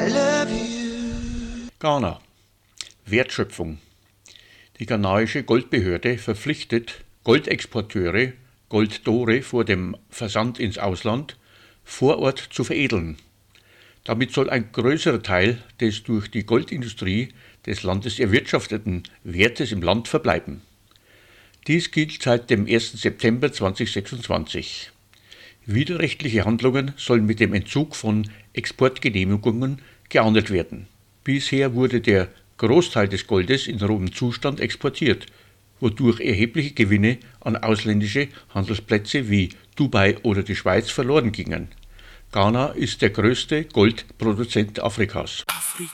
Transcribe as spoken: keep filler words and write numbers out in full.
I love you. Ghana. Wertschöpfung. Die ghanaische Goldbehörde verpflichtet Goldexporteure, Golddore vor dem Versand ins Ausland vor Ort zu veredeln. Damit soll ein größerer Teil des durch die Goldindustrie des Landes erwirtschafteten Wertes im Land verbleiben. Dies gilt seit dem ersten September zweitausendsechsundzwanzig. Widerrechtliche Handlungen sollen mit dem Entzug von Exportgenehmigungen geahndet werden. Bisher wurde der Großteil des Goldes in rohem Zustand exportiert, wodurch erhebliche Gewinne an ausländische Handelsplätze wie Dubai oder die Schweiz verloren gingen. Ghana ist der größte Goldproduzent Afrikas. Afrika.